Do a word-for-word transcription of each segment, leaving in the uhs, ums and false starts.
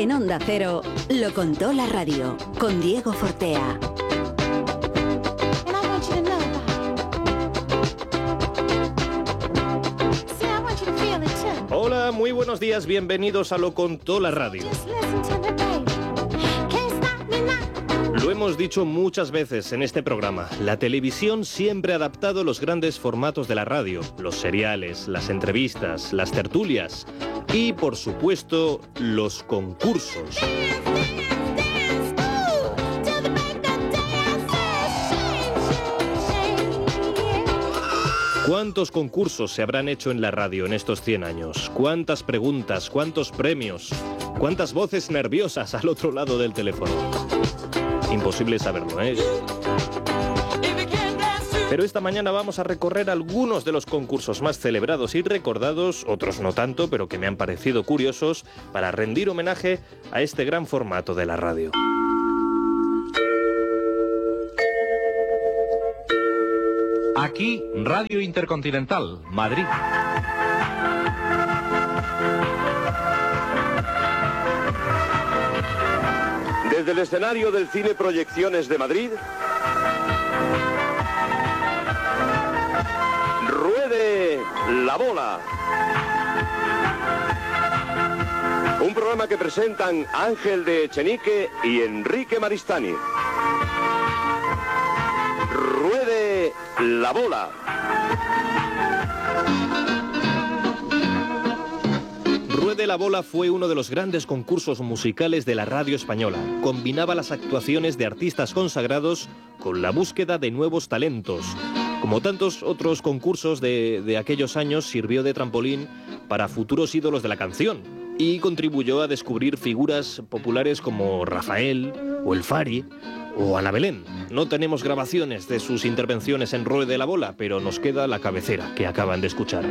En Onda Cero, lo contó la radio, con Diego Fortea. Hola, muy buenos días, bienvenidos a Lo Contó la Radio. Lo hemos dicho muchas veces en este programa, la televisión siempre ha adaptado los grandes formatos de la radio, los seriales, las entrevistas, las tertulias y, por supuesto, los concursos. ¿Cuántos concursos se habrán hecho en la radio en estos cien años? ¿Cuántas preguntas? ¿Cuántos premios? ¿Cuántas voces nerviosas al otro lado del teléfono? Imposible saberlo, ¿eh? Pero esta mañana vamos a recorrer algunos de los concursos más celebrados y recordados, otros no tanto, pero que me han parecido curiosos, para rendir homenaje a este gran formato de la radio. Aquí, Radio Intercontinental, Madrid. Desde el escenario del Cine Proyecciones de Madrid, ruede la bola. Un programa que presentan Ángel de Echenique y Enrique Maristani. Ruede la bola. Ruede la bola fue uno de los grandes concursos musicales de la radio española. Combinaba las actuaciones de artistas consagrados con la búsqueda de nuevos talentos. Como tantos otros concursos de, de aquellos años, sirvió de trampolín para futuros ídolos de la canción y contribuyó a descubrir figuras populares como Rafael o el Fari o Ana Belén. No tenemos grabaciones de sus intervenciones en Ruede la bola, pero nos queda la cabecera que acaban de escuchar.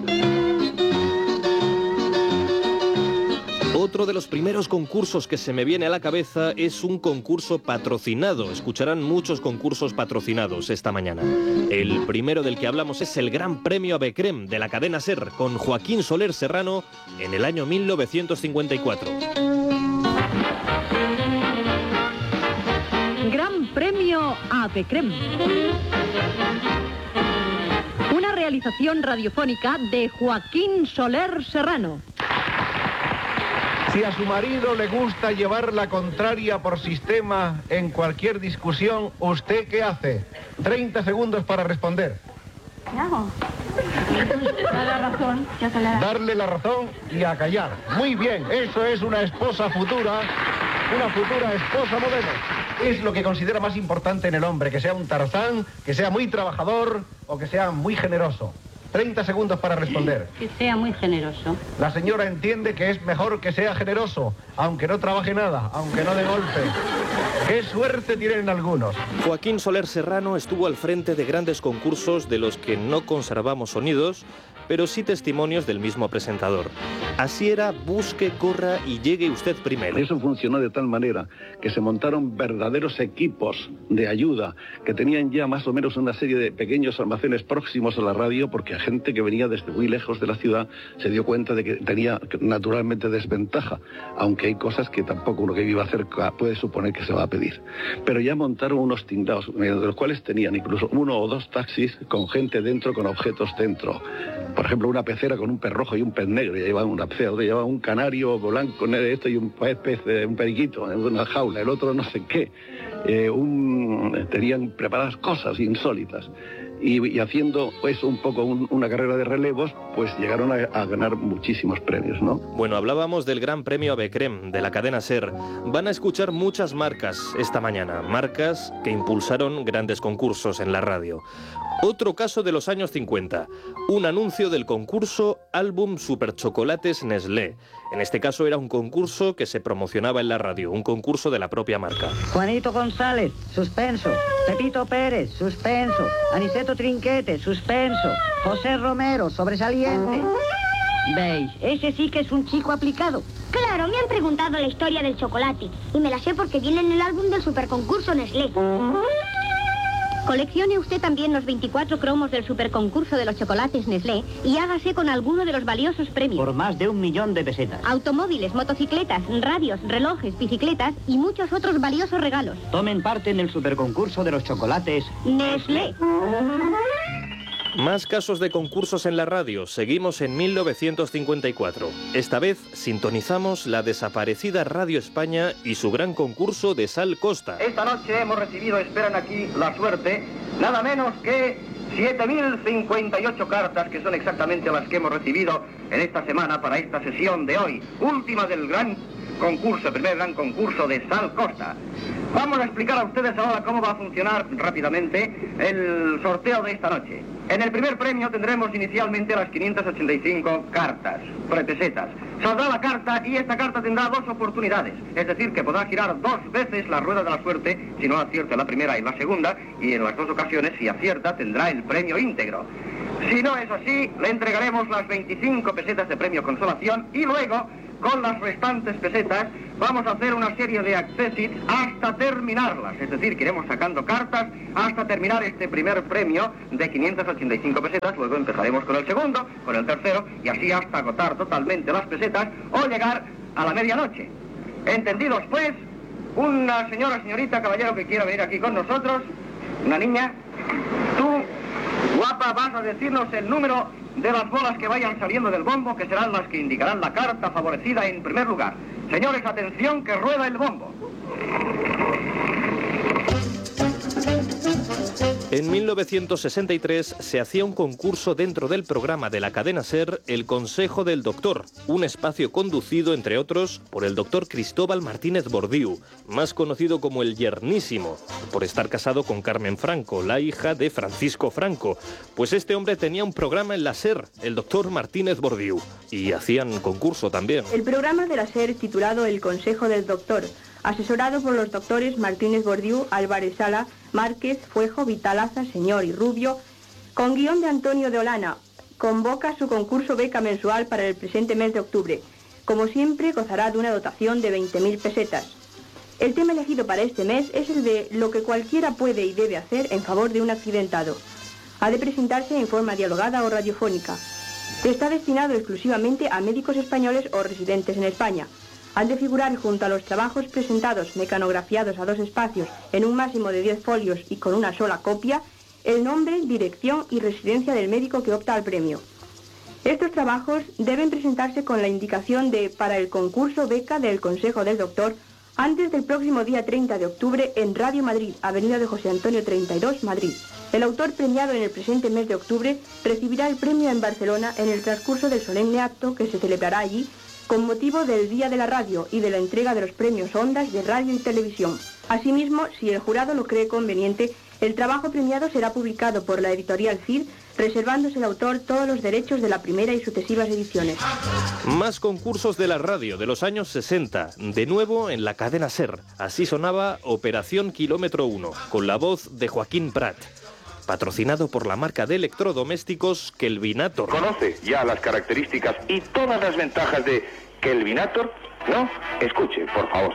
Otro de los primeros concursos que se me viene a la cabeza es un concurso patrocinado. Escucharán muchos concursos patrocinados esta mañana. El primero del que hablamos es el Gran Premio Abecrem de la cadena SER, con Joaquín Soler Serrano en el año mil novecientos cincuenta y cuatro. Gran Premio Abecrem. Una realización radiofónica de Joaquín Soler Serrano. Si a su marido le gusta llevar la contraria por sistema en cualquier discusión, ¿usted qué hace? treinta segundos para responder. ¿Qué hago? Darle la razón, ya se la da. Darle la razón y a callar. Muy bien, eso es una esposa futura, una futura esposa modelo. Es lo que considera más importante en el hombre, que sea un Tarzán, que sea muy trabajador o que sea muy generoso. treinta segundos para responder. Que sea muy generoso. La señora entiende que es mejor que sea generoso, aunque no trabaje nada, aunque no dé golpe. ¡Qué suerte tienen algunos! Joaquín Soler Serrano estuvo al frente de grandes concursos de los que no conservamos sonidos, pero sí testimonios del mismo presentador. Así era Busque, corra y llegue usted primero. Eso funcionó de tal manera que se montaron verdaderos equipos de ayuda que tenían ya más o menos una serie de pequeños almacenes próximos a la radio, porque a gente que venía desde muy lejos de la ciudad se dio cuenta de que tenía naturalmente desventaja, aunque hay cosas que tampoco uno que viva cerca puede suponer que se va a pedir. Pero ya montaron unos tindados, de los cuales tenían incluso uno o dos taxis con gente dentro, con objetos dentro. Por ejemplo, una pecera con un pez rojo y un pez negro, ya llevaban una pecera, otro llevaba un canario blanco, esto y un pez, pez un periquito en una jaula, el otro no sé qué. Eh, un, tenían preparadas cosas insólitas. Y, y haciendo pues un poco un, una carrera de relevos, pues llegaron a, a ganar muchísimos premios, ¿no? Bueno, hablábamos del Gran Premio Abecrem de la cadena SER. Van a escuchar muchas marcas esta mañana, marcas que impulsaron grandes concursos en la radio. Otro caso de los años cincuenta, un anuncio del concurso Álbum Superchocolates Nestlé. En este caso era un concurso que se promocionaba en la radio, un concurso de la propia marca. Juanito González, suspenso. Pepito Pérez, suspenso. Aniceto Trinquete, suspenso. José Romero, sobresaliente. ¿Veis? Ese sí que es un chico aplicado. Claro, me han preguntado la historia del chocolate y me la sé porque viene en el álbum del superconcurso Nestlé. Coleccione usted también los veinticuatro cromos del superconcurso de los chocolates Nestlé y hágase con alguno de los valiosos premios. Por más de un millón de pesetas. Automóviles, motocicletas, radios, relojes, bicicletas y muchos otros valiosos regalos. Tomen parte en el superconcurso de los chocolates Nestlé. Más casos de concursos en la radio. Seguimos en mil novecientos cincuenta y cuatro. Esta vez sintonizamos la desaparecida Radio España y su gran concurso de Sal Costa. Esta noche hemos recibido, esperan aquí, la suerte, nada menos que siete mil cincuenta y ocho cartas, que son exactamente las que hemos recibido en esta semana para esta sesión de hoy, última del gran concurso, el primer gran concurso de Sal Costa. Vamos a explicar a ustedes ahora cómo va a funcionar rápidamente el sorteo de esta noche. En el primer premio tendremos inicialmente las quinientas ochenta y cinco cartas, pesetas. Saldrá la carta y esta carta tendrá dos oportunidades, es decir, que podrá girar dos veces la rueda de la suerte si no acierta la primera y la segunda, y en las dos ocasiones, si acierta, tendrá el premio íntegro. Si no es así, le entregaremos las veinticinco pesetas de premio consolación y luego, con las restantes pesetas, vamos a hacer una serie de accessits hasta terminarlas. Es decir, que iremos sacando cartas hasta terminar este primer premio de quinientas ochenta y cinco pesetas. Luego empezaremos con el segundo, con el tercero, y así hasta agotar totalmente las pesetas o llegar a la medianoche. ¿Entendidos, pues? Una señora, señorita, caballero que quiera venir aquí con nosotros, una niña, tú, guapa, vas a decirnos el número de las bolas que vayan saliendo del bombo, que serán las que indicarán la carta favorecida en primer lugar. Señores, atención, que rueda el bombo. En mil novecientos sesenta y tres se hacía un concurso dentro del programa de la cadena SER, El Consejo del Doctor, un espacio conducido, entre otros, por el doctor Cristóbal Martínez Bordiú, más conocido como el Yernísimo, por estar casado con Carmen Franco, la hija de Francisco Franco. Pues este hombre tenía un programa en la SER, el doctor Martínez Bordiú, y hacían concurso también. El programa de la SER titulado El Consejo del Doctor, asesorado por los doctores Martínez Bordiú, Álvarez Sala, Márquez, Fuejo, Vitalaza, Señor y Rubio, con guión de Antonio de Olana, convoca su concurso beca mensual para el presente mes de octubre. Como siempre, gozará de una dotación de veinte mil pesetas. El tema elegido para este mes es el de lo que cualquiera puede y debe hacer en favor de un accidentado. Ha de presentarse en forma dialogada o radiofónica. Está destinado exclusivamente a médicos españoles o residentes en España. Han de figurar junto a los trabajos presentados mecanografiados a dos espacios en un máximo de diez folios y con una sola copia, el nombre, dirección y residencia del médico que opta al premio. Estos trabajos deben presentarse con la indicación de para el concurso beca del Consejo del Doctor antes del próximo día treinta de octubre en Radio Madrid, Avenida de José Antonio treinta y dos, Madrid. El autor premiado en el presente mes de octubre recibirá el premio en Barcelona en el transcurso del solemne acto que se celebrará allí con motivo del Día de la Radio y de la entrega de los premios Ondas de Radio y Televisión. Asimismo, si el jurado lo cree conveniente, el trabajo premiado será publicado por la editorial C I R, reservándose el autor todos los derechos de la primera y sucesivas ediciones. Más concursos de la radio de los años sesenta, de nuevo en la cadena SER. Así sonaba Operación Kilómetro uno, con la voz de Joaquín Prat, patrocinado por la marca de electrodomésticos Kelvinator. ¿Conoce ya las características y todas las ventajas de Kelvinator? ¿No? Escuche, por favor.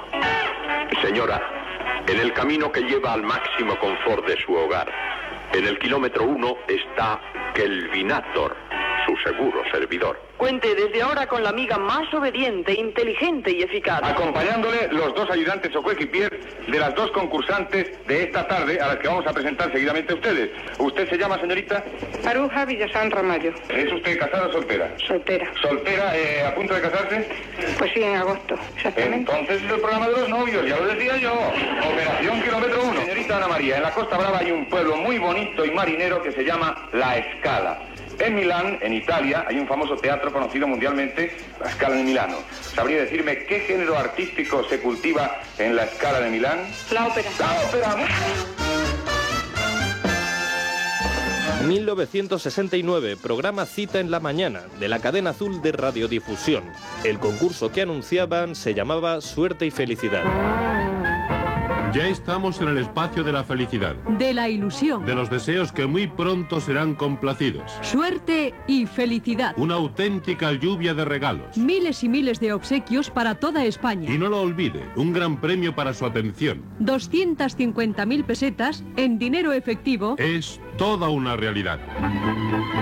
Señora, en el camino que lleva al máximo confort de su hogar, en el kilómetro uno está Kelvinator, su seguro servidor. Cuente desde ahora con la amiga más obediente, inteligente y eficaz. Acompañándole los dos ayudantes o coequipier de las dos concursantes de esta tarde, a las que vamos a presentar seguidamente a ustedes. ¿Usted se llama, señorita? Aruja Villasán Ramallo. ¿Es usted casada o soltera? Soltera. ¿Soltera, eh, a punto de casarse? Pues sí, en agosto, exactamente. Entonces es el programa de los novios, ya lo decía yo. Operación Kilómetro uno. Señorita Ana María, en la Costa Brava hay un pueblo muy bonito y marinero que se llama La Scala. En Milán, en Italia, hay un famoso teatro conocido mundialmente, la Scala de Milano. ¿Sabría decirme qué género artístico se cultiva en la Scala de Milán? La ópera. ¡La ópera! mil novecientos sesenta y nueve, programa Cita en la Mañana, de la cadena azul de radiodifusión. El concurso que anunciaban se llamaba Suerte y Felicidad. Ya estamos en el espacio de la felicidad, de la ilusión, de los deseos que muy pronto serán complacidos. suerte y felicidad. Una auténtica lluvia de regalos. Miles y miles de obsequios para toda España. Y no lo olvide, un gran premio para su atención. doscientas cincuenta mil pesetas en dinero efectivo. Es toda una realidad.